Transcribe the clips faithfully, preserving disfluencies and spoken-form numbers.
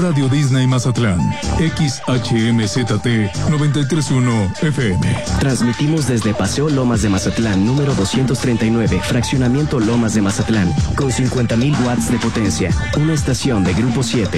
Radio Disney Mazatlán, X H M Z T noventa y tres punto uno F M. Transmitimos desde Paseo Lomas de Mazatlán, número doscientos treinta y nueve, Fraccionamiento Lomas de Mazatlán, con cincuenta mil watts de potencia. Una estación de Grupo siete.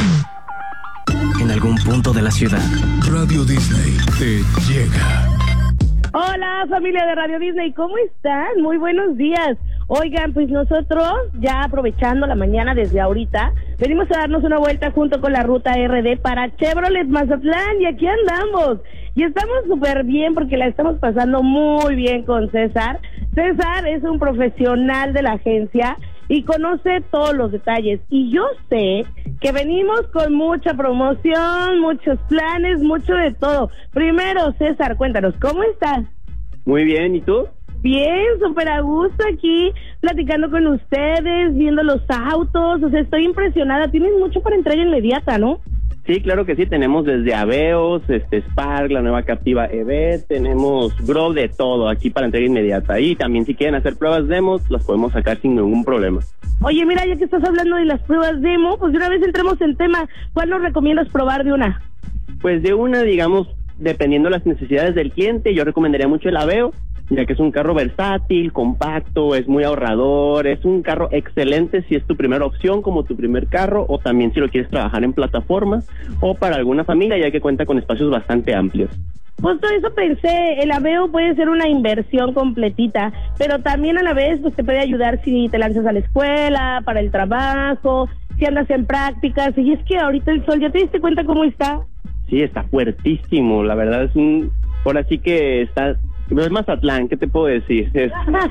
En algún punto de la ciudad, Radio Disney te llega. Hola, familia de Radio Disney, ¿cómo están? Muy buenos días. Oigan, pues nosotros, ya aprovechando la mañana desde ahorita, venimos a darnos una vuelta junto con la Ruta R D para Chevrolet Mazatlán, y aquí andamos. Y estamos súper bien porque la estamos pasando muy bien con César. César es un profesional de la agencia y conoce todos los detalles. Y yo sé que venimos con mucha promoción, muchos planes, mucho de todo. Primero, César, cuéntanos, ¿cómo estás? Muy bien, ¿y tú? Bien, súper a gusto aquí, platicando con ustedes, viendo los autos. O sea, estoy impresionada. Tienes mucho para entrega inmediata, ¿no? Sí, claro que sí, tenemos desde Aveos, este Spark, la nueva Captiva E V, tenemos Grove, de todo aquí para entrega inmediata. Y también si quieren hacer pruebas demos, las podemos sacar sin ningún problema. Oye, mira, ya que estás hablando de las pruebas demo, pues de una vez entremos en tema. ¿Cuál nos recomiendas probar de una? Pues de una, digamos, dependiendo de las necesidades del cliente, yo recomendaría mucho el Aveo, ya que es un carro versátil, compacto, es muy ahorrador, es un carro excelente si es tu primera opción como tu primer carro, o también si lo quieres trabajar en plataforma, o para alguna familia, ya que cuenta con espacios bastante amplios. Justo eso pensé, el Aveo puede ser una inversión completita, pero también a la vez pues te puede ayudar si te lanzas a la escuela, para el trabajo, si andas en prácticas. Y es que ahorita el sol, ¿ya te diste cuenta cómo está? Sí, está fuertísimo, la verdad es un... Ahora sí que está... Es Mazatlán, ¿qué te puedo decir? Es...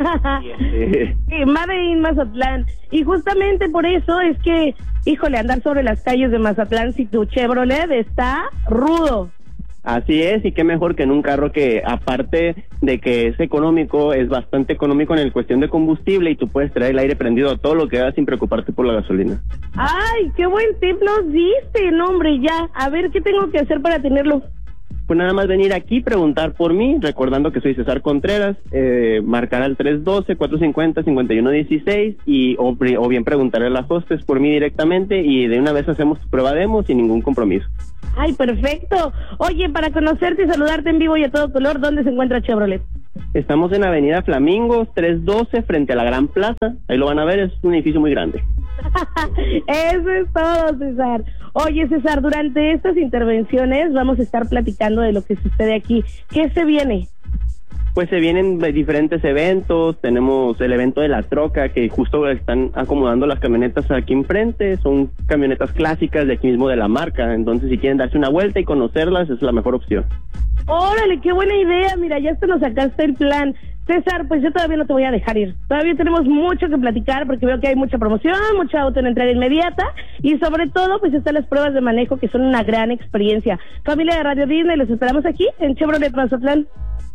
sí, Made in Mazatlán. Y justamente por eso es que, híjole, andar sobre las calles de Mazatlán si tu Chevrolet está rudo. Así es, y qué mejor que en un carro que, aparte de que es económico, es bastante económico en el cuestión de combustible, y tú puedes traer el aire prendido a todo lo que hagas sin preocuparte por la gasolina. Ay, qué buen tip nos diste, no hombre, ya. A ver, ¿qué tengo que hacer para tenerlo? Pues nada más venir aquí, preguntar por mí, recordando que soy César Contreras, eh, marcar al tres uno dos, cuatro cinco cero, cinco uno uno seis, y o, o bien preguntarle a las hostes por mí directamente, y de una vez hacemos tu prueba demo sin ningún compromiso. Ay, perfecto. Oye, para conocerte y saludarte en vivo y a todo color, ¿dónde se encuentra Chevrolet? Estamos en Avenida Flamingos, trescientos doce, frente a la Gran Plaza. Ahí lo van a ver, es un edificio muy grande. Eso es todo, César. Oye, César, durante estas intervenciones vamos a estar platicando de lo que sucede aquí. ¿Qué se viene? Pues se vienen diferentes eventos, tenemos el evento de la troca, que justo están acomodando las camionetas aquí enfrente, son camionetas clásicas de aquí mismo de la marca, entonces si quieren darse una vuelta y conocerlas, es la mejor opción. Órale, qué buena idea, mira, ya hasta nos sacaste el plan. César, pues yo todavía no te voy a dejar ir, todavía tenemos mucho que platicar porque veo que hay mucha promoción, mucha auto en entrega inmediata, y sobre todo pues están las pruebas de manejo que son una gran experiencia. Familia de Radio Disney, los esperamos aquí en Chevrolet Mazatlán.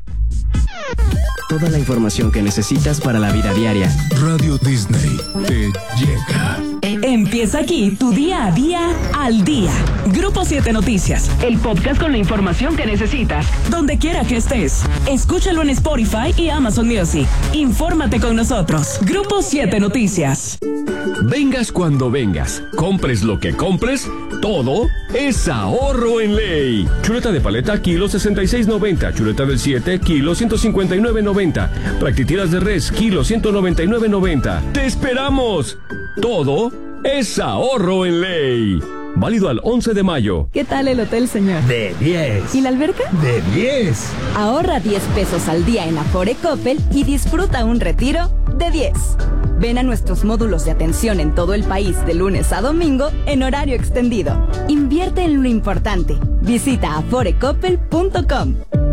Toda la información que necesitas para la vida diaria. Radio Disney te llega. Empieza aquí tu día a día al día. Grupo siete Noticias, el podcast con la información que necesitas, donde quiera que estés. Escúchalo en Spotify y Amazon Music. Infórmate con nosotros. Grupo siete Noticias. Vengas cuando vengas, compres lo que compres, todo es ahorro en ley. Chuleta de paleta, kilo sesenta y seis noventa. Chuleta del siete, kilo ciento cincuenta y nueve noventa. Practitiras de res, kilo ciento noventa y nueve noventa. ¡Te esperamos! Todo es ahorro en ley. Válido al once de mayo. ¿Qué tal el hotel, señor? De diez. ¿Y la alberca? De diez. Ahorra diez pesos al día en Afore Coppel y disfruta un retiro de diez. Ven a nuestros módulos de atención en todo el país de lunes a domingo en horario extendido. Invierte en lo importante. Visita afore coppel punto com.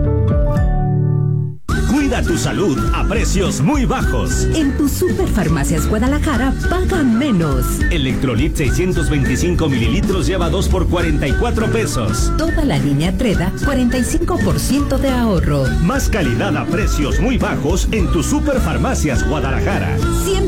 Cuida tu salud a precios muy bajos. En tu Superfarmacias Guadalajara paga menos. Electrolit seiscientos veinticinco mililitros lleva dos por cuarenta y cuatro pesos. Toda la línea Treda, cuarenta y cinco por ciento de ahorro. Más calidad a precios muy bajos en tu Superfarmacias Guadalajara.